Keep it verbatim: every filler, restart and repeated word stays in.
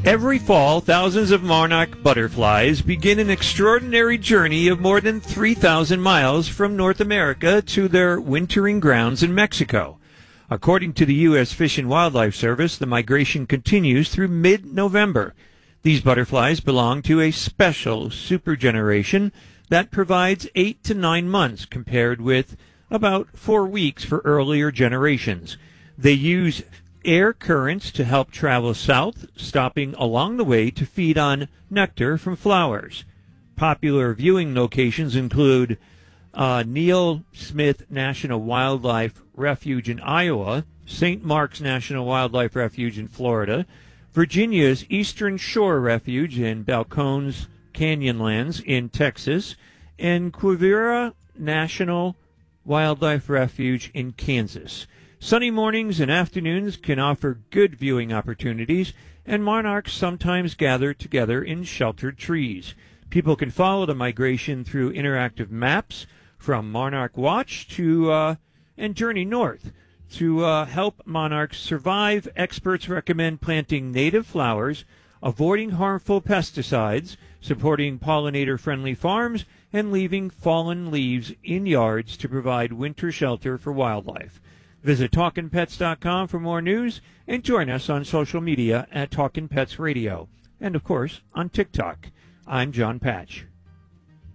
Every fall, thousands of monarch butterflies begin an extraordinary journey of more than three thousand miles from North America to their wintering grounds in Mexico. According to the U S Fish and Wildlife Service, the migration continues through mid-November. These butterflies belong to a special supergeneration that provides eight to nine months compared with about four weeks for earlier generations. They use air currents to help travel south, stopping along the way to feed on nectar from flowers. Popular viewing locations include uh, Neil Smith National Wildlife Refuge in Iowa, Saint Mark's National Wildlife Refuge in Florida, Virginia's Eastern Shore Refuge in Balcones Canyonlands in Texas, and Quivira National Wildlife Refuge in Kansas. Sunny mornings and afternoons can offer good viewing opportunities, and monarchs sometimes gather together in sheltered trees. People can follow the migration through interactive maps from Monarch Watch to uh, and Journey North. To uh, help monarchs survive, experts recommend planting native flowers, avoiding harmful pesticides, supporting pollinator-friendly farms, and leaving fallen leaves in yards to provide winter shelter for wildlife. Visit talkin pets dot com for more news and join us on social media at Talkin' Pets Radio and, of course, on TikTok. I'm John Patch.